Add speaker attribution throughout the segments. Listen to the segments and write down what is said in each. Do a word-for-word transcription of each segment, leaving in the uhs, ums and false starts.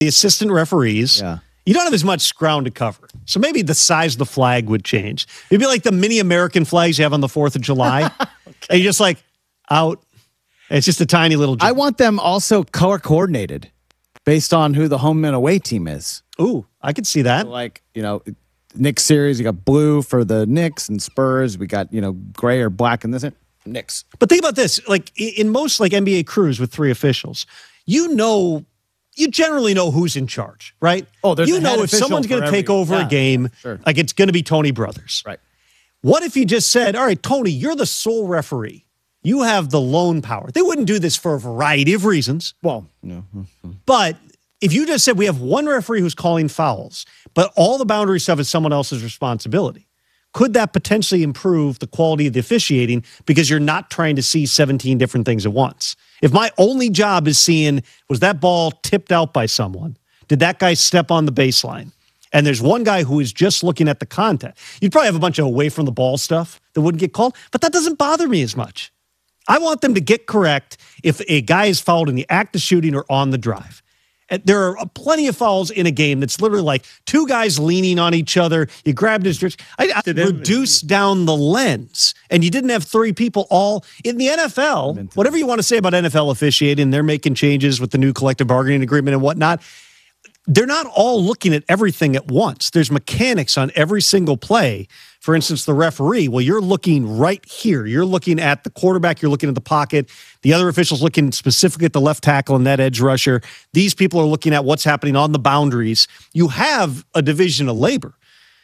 Speaker 1: the assistant referees,
Speaker 2: Yeah.
Speaker 1: you don't have as much ground to cover. So maybe the size of the flag would change. It'd be like the mini American flags you have on the fourth of July. Okay. And you're just like, out. It's just a tiny little jump.
Speaker 2: I want them also color coordinated based on who the home and away team is.
Speaker 1: Ooh, I could see that.
Speaker 2: So like, you know, Knicks series, you got blue for the Knicks and Spurs. We got, you know, gray or black in this. Knicks.
Speaker 1: But think about this. Like in most like N B A crews with three officials, you know, you generally know who's in charge, right?
Speaker 2: Oh, there's
Speaker 1: you
Speaker 2: a
Speaker 1: know
Speaker 2: head
Speaker 1: if
Speaker 2: official
Speaker 1: someone's going
Speaker 2: for
Speaker 1: to take
Speaker 2: every-
Speaker 1: over
Speaker 2: yeah,
Speaker 1: a game,
Speaker 2: sure.
Speaker 1: like it's going to be Tony Brothers.
Speaker 2: Right.
Speaker 1: What if you just said, all right, Tony, you're the sole referee. You have the lone power. They wouldn't do this for a variety of reasons.
Speaker 2: Well, no.
Speaker 1: But if you just said we have one referee who's calling fouls, but all the boundary stuff is someone else's responsibility, could that potentially improve the quality of the officiating because you're not trying to see seventeen different things at once? If my only job is seeing, was that ball tipped out by someone? Did that guy step on the baseline? And there's one guy who is just looking at the content. You'd probably have a bunch of away from the ball stuff that wouldn't get called, but that doesn't bother me as much. I want them to get correct if a guy is fouled in the act of shooting or on the drive. And there are plenty of fouls in a game that's literally like two guys leaning on each other. You grabbed his wrist. I, I reduced down the lens, and you didn't have three people all in the N F L. Whatever you want to say about N F L officiating, they're making changes with the new collective bargaining agreement and whatnot. They're not all looking at everything at once. There's mechanics on every single play. For instance, the referee, well, you're looking right here. You're looking at the quarterback. You're looking at the pocket. The other official's looking specifically at the left tackle and that edge rusher. These people are looking at what's happening on the boundaries. You have a division of labor.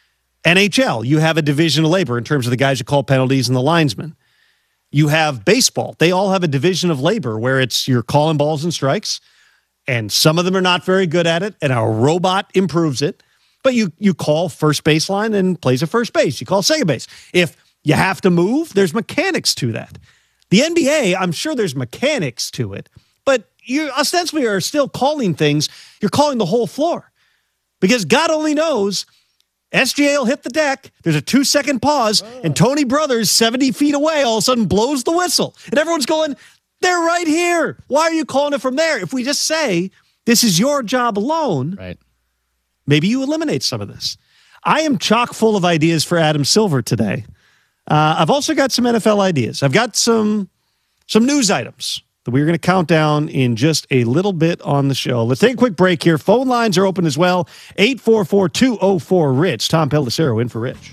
Speaker 1: N H L, you have a division of labor in terms of the guys who call penalties and the linesmen. You have baseball. They all have a division of labor where it's you're calling balls and strikes. And some of them are not very good at it, and a robot improves it. But you you call first baseline and plays at first base. You call second base. If you have to move, there's mechanics to that. The N B A, I'm sure there's mechanics to it, but you ostensibly are still calling things. You're calling the whole floor. Because God only knows, S G A will hit the deck, there's a two-second pause, oh. and Tony Brothers, seventy feet away, all of a sudden blows the whistle. And everyone's going, they're right here. Why are you calling it from there? If we just say, this is your job alone,
Speaker 2: right.
Speaker 1: maybe you eliminate some of this. I am chock full of ideas for Adam Silver today. Uh, I've also got some N F L ideas. I've got some, some news items that we're going to count down in just a little bit on the show. Let's take a quick break here. Phone lines are open as well. eight four four, two oh four, RICH. Tom Pellicero in for Rich.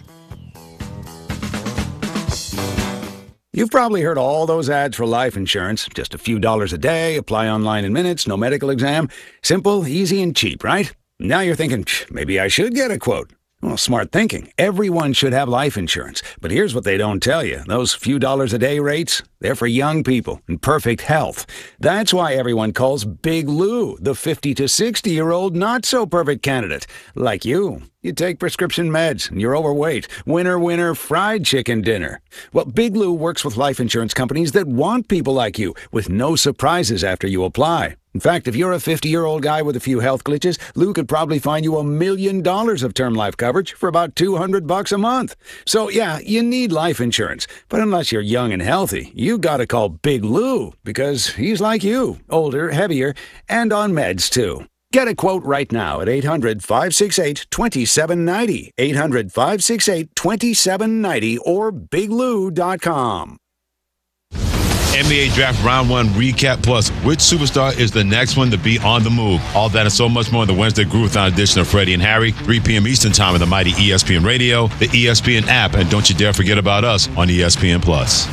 Speaker 3: You've probably heard all those ads for life insurance. Just a few dollars a day, apply online in minutes, no medical exam. Simple, easy, and cheap, right? Now you're thinking, maybe I should get a quote. Well, smart thinking. Everyone should have life insurance. But here's what they don't tell you. Those few dollars a day rates, they're for young people in perfect health. That's why everyone calls Big Lou the fifty to sixty-year-old not-so-perfect candidate. Like you. You take prescription meds and you're overweight. Winner, winner, fried chicken dinner. Well, Big Lou works with life insurance companies that want people like you with no surprises after you apply. In fact, if you're a fifty-year-old guy with a few health glitches, Lou could probably find you a million dollars of term life coverage for about two hundred bucks a month. So, yeah, you need life insurance. But unless you're young and healthy, you gotta call Big Lou because he's like you, older, heavier, and on meds, too. Get a quote right now at eight hundred, five six eight, two seven nine zero, eight hundred, five six eight, two seven nine zero, or big lou dot com.
Speaker 4: N B A Draft Round one Recap Plus. Which superstar is the next one to be on the move? All that and so much more in the Wednesday Groovathon edition of Freddie and Harry, three p.m. Eastern Time on the mighty E S P N Radio, the E S P N app, and don't you dare forget about us on E S P N Plus.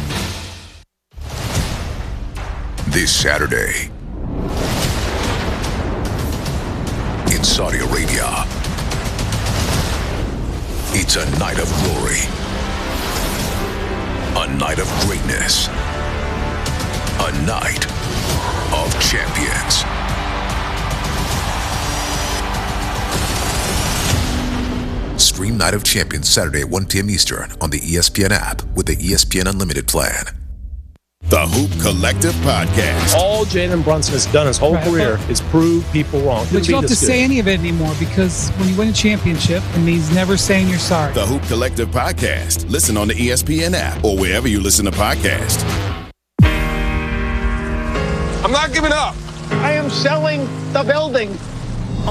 Speaker 5: This Saturday, in Saudi Arabia, it's a night of glory, a night of greatness, a night of champions. Stream Night of Champions Saturday at one p.m. Eastern on the E S P N app with the E S P N Unlimited plan.
Speaker 6: The Hoop Collective Podcast.
Speaker 7: All Jalen Brunson has done his whole
Speaker 8: right,
Speaker 7: career
Speaker 8: but,
Speaker 7: is prove people wrong.
Speaker 8: But you don't have to good. say any of it anymore because when you win a championship, it means never saying you're sorry.
Speaker 6: The Hoop Collective Podcast. Listen on the E S P N app or wherever you listen to podcasts.
Speaker 9: I'm not giving up. I am selling the building.